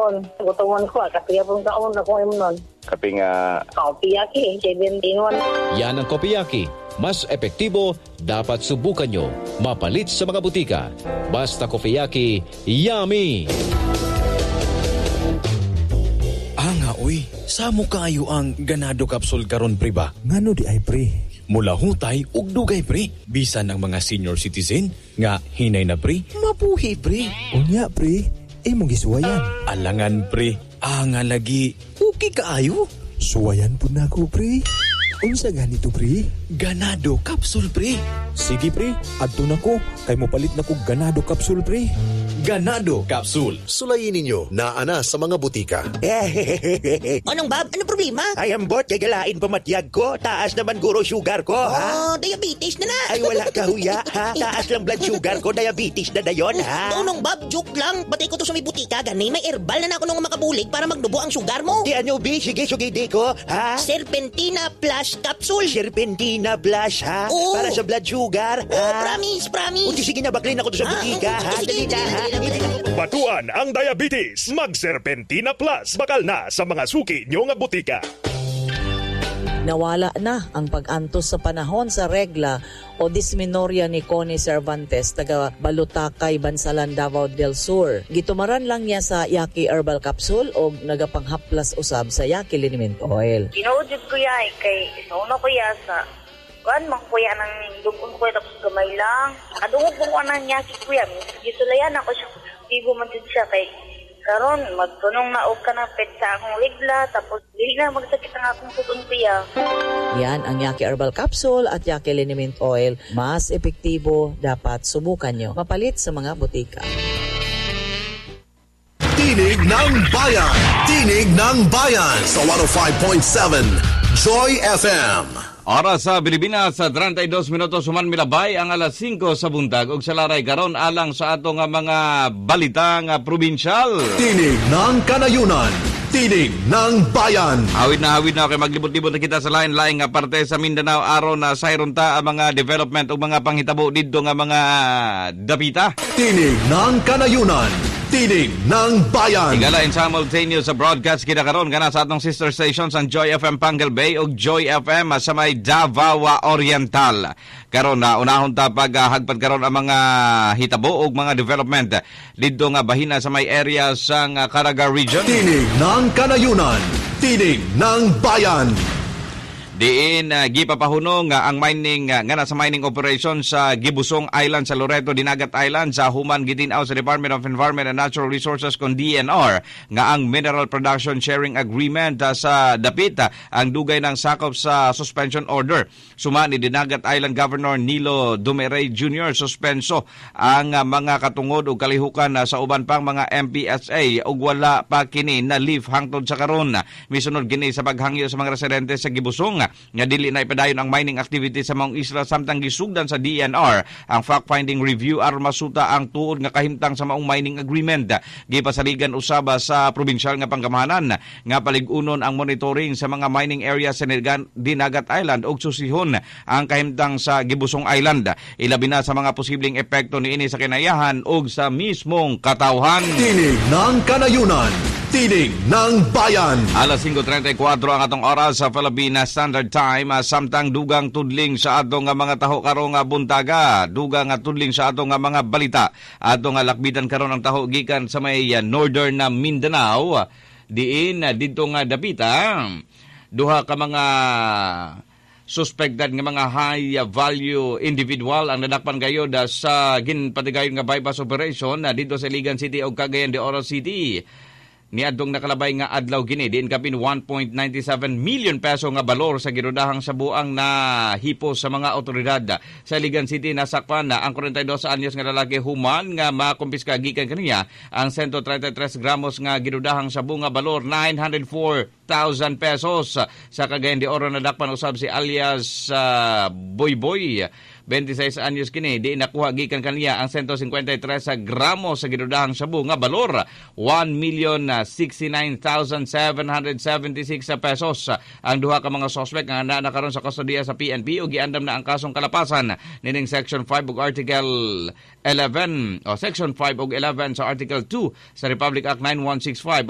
hapon. Gutuman ko, kapiya pong taon na kung nun. Kaping Kopiyaki, 17 Yan ang Kopiyaki. Mas epektibo, dapat subukan nyo. Mapalit sa mga butika. Basta Kopiyaki, yummy! Nga uy, samo kayo ang ganado kapsul karon pre ba? Ngano di ay pre? Mula hutay ug dugay pre. Bisan ng mga senior citizen nga hinay na pre, mabuhi pre. Unya pre, imong gisuwayan. Alangan pre, nga lagi okay kaayo. Suwayan po na ako pre. Unsa ganito pre? Ganado kapsul pre. Sige pre, adto na ko. Kay mo palit na ko ganado kapsul pre. Ganado kapsul. Sulayin ninyo na ana sa mga butika. Anong Bob? Anong problema? Ay ambot, gagalain pamatyag ko. Taas naman guro sugar ko, ha? Diabetes na. Ay wala ka huya, ha? Taas lang blood sugar ko, diabetes na dayon, ha? Anong Bob? Joke lang. Batay ko to sa may butika, gani. May herbal na ako nung makabulig para magdubo ang sugar mo. Di ano, B? Sige, sugidi ko, ha? Serpentina Plus Capsule. Serpentina Plus, ha? Oo. Para sa blood sugar, ha? Promise. Uti, sige na, baklin ako to sa butika, ha? Dali na, ha? Batuan ang diabetes. Mag-Serpentina Plus. Bakal na sa mga suki nyo nga butika. Nawala na ang pag-antos sa panahon sa regla o dismenorrhea ni Connie Cervantes, taga Balutakay, Bansalan, Davao del Sur. Gitumaran lang niya sa Yaki Herbal Capsule o nagapanghaplas usab sa Yaki Liniment Oil. Ginuudid ko ya kay isauna ko ya sa kuan mang kuya ng dugon ko tapos gamay lang. Kadungog ko ana niya si kuya. Gisulayan ako siya. Tigo man jud siya kay karon magtunong na og kana pet sa akong regla tapos dili na magsakit ang akong putong kuya. Yan ang Yaki Herbal Capsule at Yaki Liniment Oil. Mas epektibo, dapat subukan nyo. Mapalit sa mga butika. Tinig ng Bayan. Tinig ng Bayan sa 105.7 Joy FM. Oras sa Pilipinas sa 32 minutos human milabay ang alas 5 sa buntag ug sa laray karon alang sa ato nga mga balita nga probinsyal. Tinig ng Kanayunan. Tinig ng Bayan. Hawid na kay maglibot-libot na kita sa lain-lain nga parte sa Mindanao aron na sayron ta ang mga development ug mga panghitabo didto nga mga dapita. Tinig ng Kanayunan. Tinig ng Bayan. Igala in simultaneous sa broadcast kita karon kana sa atong sister stations ang Joy FM Pangal Bay ug Joy FM sa may Davao Oriental. Karon na unahon ta paghagpad karon ang mga hitabo ug mga development didto nga bahina sa may area sa Caraga region. Tinig ng Kanayunan. Tinig ng Bayan. Diin gipapahunong ang mining nga nasa mining operation sa Gibusong Island sa Loreto Dinagat Island sa human gitinaw sa Department of Environment and Natural Resources kon DNR nga ang Mineral Production Sharing Agreement sa dapit ang dugay ng sakop sa suspension order. Suma ni Dinagat Island Governor Nilo Dumeray Jr. suspenso ang mga katungod ug kalihukan sa uban pang mga MPSA ug wala pa kini na lift hangtod sa karon. Misunod gini sa paghangyo sa mga residente sa Gibusong nga dili na ipadayon ang mining activity sa mga isla samtang gisugdan sa DNR ang fact-finding review aron masuta ang tuod nga kahimtang sa maong mining agreement. Gipasaligan usaba sa probinsyal nga panggamahanan nga paligunon ang monitoring sa mga mining area sa Dinagat Island ug susihon ang kahimtang sa Gibusong Island. Ilabi na sa mga posibleng epekto niini sa kinayahan ug sa mismong katawhan. Tinig ng Kanayunan. Tinig ng Bayan. Alas 5:34 ang atong oras sa Philippine Standard Time. Samtang dugang tudling sa atong mga taho karong buntaga, dugang tudling sa atong mga balita. Atong lakbitan karon ang taho gikan sa may Northern Mindanao. Diin didto nga dapita duha ka mga suspected nga mga high value individual ang nadakpan gayod sa ginpatigayon nga bypass operation dito sa Iligan City ug Cagayan de Oro City. Niadtong nakalabay nga adlaw gini diin kapin 1.97 million peso nga balor sa girudahang sa buang na hipo sa mga otoridad sa Iligan City. Nasakpan na ang 42 anyos nga lalaki human nga makumpiska gikan kaniya ang 133 gramos nga girudahang sabu nga balor 904,000 pesos. Sa Cagayan de Oro nadakpan usab si alias Boy 26 anyos kini di nakuha gikan kaniya ang 153 gramo sa girudahang sabu nga balor 1,069,776 pesos. Ang duha ka mga suspect nga nakaron sa kustodiya sa PNP ug giandam na ang kasong kalapasan nining Section 5 ug Article 11 o Section 5 ug 11 sa Article 2 sa Republic Act 9165